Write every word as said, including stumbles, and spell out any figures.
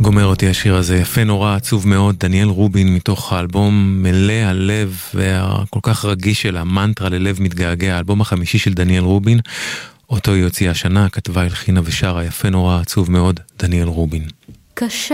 גומר אותי השיר הזה, יפה נורא, עצוב מאוד, דניאל רובין מתוך האלבום מלא הלב והכל כך רגיש שלה, מנטרה ללב מתגעגע, האלבום החמישי של דניאל רובין, אותו היא הוציאה השנה, כתבה, הלחינה ושרה, יפה נורא, עצוב מאוד, דניאל רובין. קשה